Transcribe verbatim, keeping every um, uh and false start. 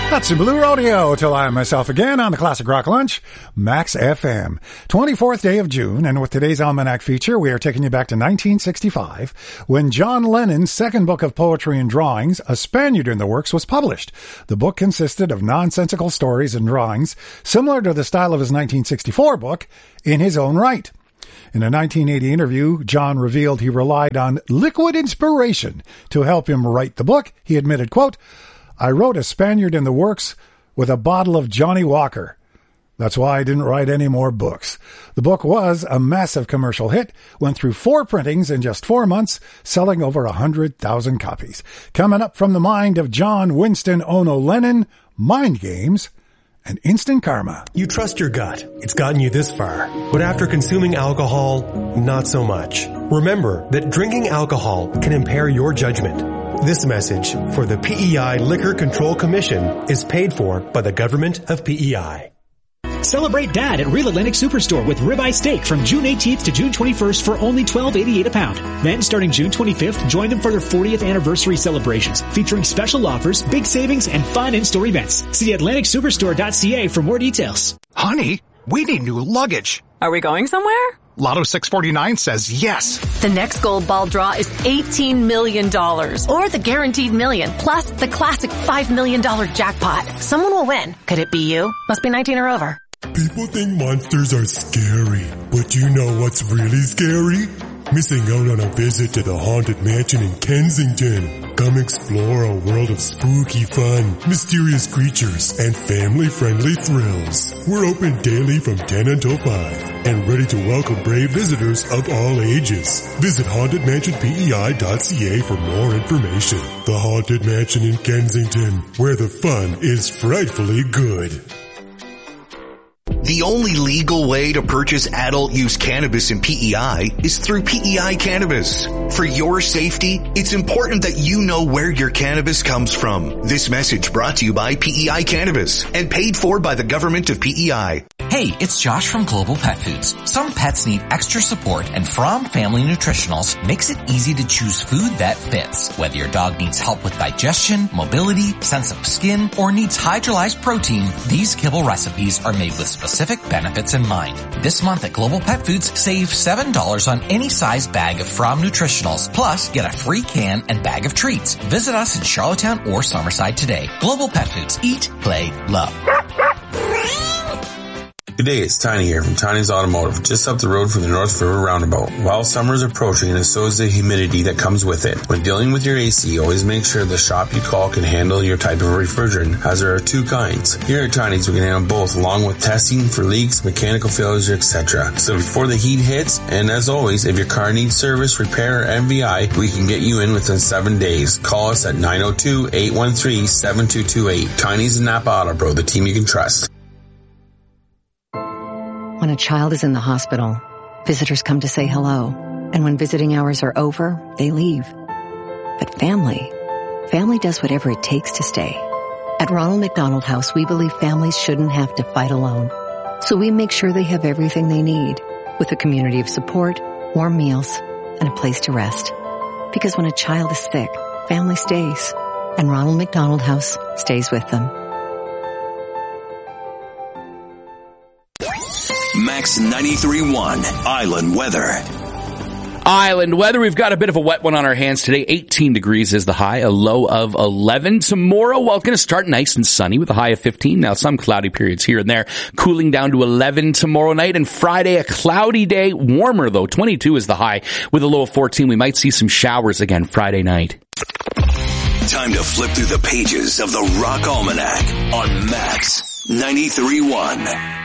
That's the Blue Rodeo till I am myself again on the Classic Rock Lunch, Max F M. twenty-fourth day of June, and with today's Almanac feature, we are taking you back to nineteen sixty-five, when John Lennon's second book of poetry and drawings, A Spaniard in the Works, was published. The book consisted of nonsensical stories and drawings, similar to the style of his nineteen sixty-four book, in his own right. In a nineteen eighty interview, John revealed he relied on liquid inspiration to help him write the book. He admitted, quote, "I wrote A Spaniard in the Works with a bottle of Johnny Walker. That's why I didn't write any more books." The book was a massive commercial hit, went through four printings in just four months, selling over one hundred thousand copies. Coming up from the mind of John Winston Ono Lennon, Mind Games and Instant Karma. You trust your gut. It's gotten you this far. But after consuming alcohol, not so much. Remember that drinking alcohol can impair your judgment. This message for the P E I Liquor Control Commission is paid for by the government of P E I. Celebrate Dad at Real Atlantic Superstore with ribeye steak from June eighteenth to June twenty-first for only twelve eighty-eight a pound. Then, starting June twenty-fifth, join them for their fortieth anniversary celebrations, featuring special offers, big savings, and fun in-store events. See Atlantic Superstore dot C A for more details. Honey, we need new luggage. Are we going somewhere? Lotto six forty-nine says yes. The next gold ball draw is eighteen million dollars. Or the guaranteed million, plus the classic five million dollars jackpot. Someone will win. Could it be you? Must be nineteen or over. People think monsters are scary, but you know what's really scary? Missing out on a visit to the Haunted Mansion in Kensington. Come explore a world of spooky fun, mysterious creatures, and family-friendly thrills. We're open daily from ten until five, and ready to welcome brave visitors of all ages. Visit haunted mansion P E I dot C A for more information. The Haunted Mansion in Kensington, where the fun is frightfully good. The only legal way to purchase adult use cannabis in P E I is through P E I Cannabis. For your safety, it's important that you know where your cannabis comes from. This message brought to you by P E I Cannabis and paid for by the government of P E I. Hey, it's Josh from Global Pet Foods. Some pets need extra support, and Fromm Family Nutritionals makes it easy to choose food that fits. Whether your dog needs help with digestion, mobility, sensitive skin, or needs hydrolyzed protein, these kibble recipes are made with specific benefits in mind. This month at Global Pet Foods, save seven dollars on any size bag of Fromm Nutritionals, plus get a free can and bag of treats. Visit us in Charlottetown or Summerside today. Global Pet Foods. Eat, play, love. Good day, it's Tiny here from Tiny's Automotive, just up the road from the North River Roundabout. While summer is approaching, and so is the humidity that comes with it. When dealing with your A C, always make sure the shop you call can handle your type of refrigerant, as there are two kinds. Here at Tiny's, we can handle both, along with testing for leaks, mechanical failures, et cetera. So before the heat hits, and as always, if your car needs service, repair, or M V I, we can get you in within seven days. Call us at nine oh two, eight one three, seven two two eight. Tiny's and Napa Auto Pro, the team you can trust. When a child is in the hospital, visitors come to say hello. And when visiting hours are over, they leave. But family, family does whatever it takes to stay. At Ronald McDonald House, we believe families shouldn't have to fight alone. So we make sure they have everything they need, with a community of support, warm meals, and a place to rest. Because when a child is sick, family stays. And Ronald McDonald House stays with them. Max ninety-three point one Island Weather. Island weather. We've got a bit of a wet one on our hands today. eighteen degrees is the high, a low of eleven. Tomorrow, well, going to start nice and sunny with a high of fifteen. Now, some cloudy periods here and there, cooling down to eleven tomorrow night. And Friday, a cloudy day, warmer though. twenty-two is the high with a low of fourteen. We might see some showers again Friday night. Time to flip through the pages of the Rock Almanac on Max ninety-three point one.